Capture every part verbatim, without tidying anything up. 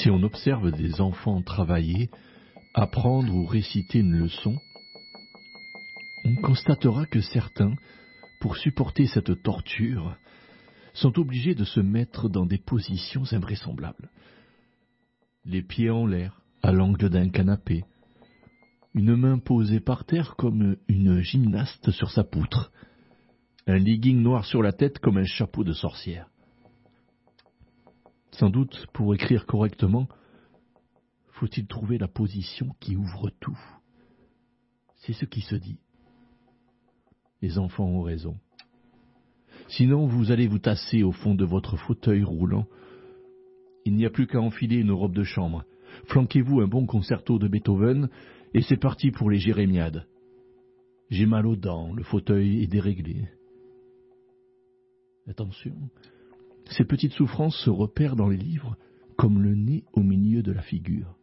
Si on observe des enfants travailler, apprendre ou réciter une leçon, on constatera que certains, pour supporter cette torture, sont obligés de se mettre dans des positions invraisemblables. Les pieds en l'air, à l'angle d'un canapé, une main posée par terre comme une gymnaste sur sa poutre, un legging noir sur la tête comme un chapeau de sorcière. Sans doute, pour écrire correctement, faut-il trouver la position qui ouvre tout. C'est ce qui se dit. Les enfants ont raison. Sinon, vous allez vous tasser au fond de votre fauteuil roulant. Il n'y a plus qu'à enfiler une robe de chambre. Flanquez-vous un bon concerto de Beethoven et c'est parti pour les jérémiades. J'ai mal aux dents, le fauteuil est déréglé. Attention, ces petites souffrances se repèrent dans les livres comme le nez au milieu de la figure.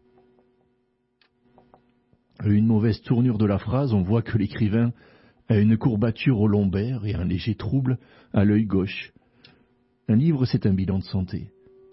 À une mauvaise tournure de la phrase, on voit que l'écrivain a une courbature au lombaire et un léger trouble à l'œil gauche. Un livre, c'est un bilan de santé.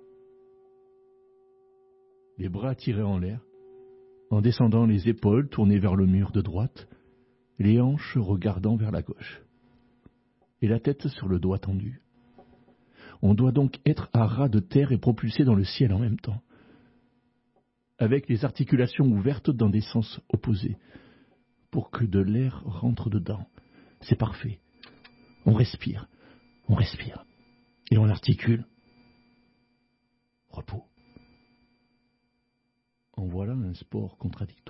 Les bras tirés en l'air, en descendant les épaules tournées vers le mur de droite, les hanches regardant vers la gauche, et la tête sur le doigt tendu. On doit donc être à ras de terre et propulsé dans le ciel en même temps, avec les articulations ouvertes dans des sens opposés, pour que de l'air rentre dedans. C'est parfait. On respire, on respire, et on articule. Repos. En voilà un sport contradictoire.